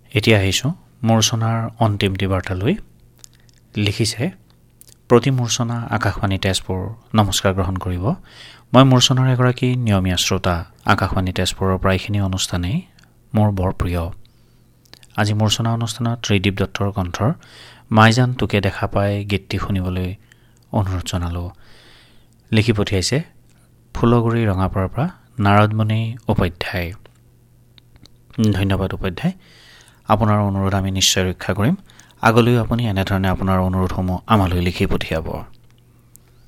এতিয়া আহিছোঁ মূৰ্ছনাৰ অন্তিমটি বাৰ্তালৈ। লিখিছে প্ৰতি মূৰ্ছনা আকাশবাণী তেজপুৰ নমস্কাৰ গ্ৰহণ কৰিব। মই মূৰ্ছনাৰ এগৰাকী নিয়মীয়া শ্ৰোতা। আকাশবাণী তেজপুৰৰ প্ৰায়খিনি অনুষ্ঠানেই মোৰ বৰ প্ৰিয়। আজি মূৰ্ছনা অনুষ্ঠানত ত্ৰিদীপ দত্তৰ কণ্ঠৰ মাইজান তোকে দেখা পাই গীতটি শুনিবলৈ অনুৰোধ জনালোঁ। লিখি পঠিয়াইছে ফুলগুৰি ৰঙাপাৰাৰ পৰা নাৰদমণি উপাধ্যায়। ধন্যবাদ উপাধ্যায়। আপোনাৰ অনুৰোধ আমি নিশ্চয় ৰক্ষা কৰিম। আগলৈও আপুনি এনেধৰণে আপোনাৰ অনুৰোধসমূহ আমালৈ লিখি পঠিয়াব।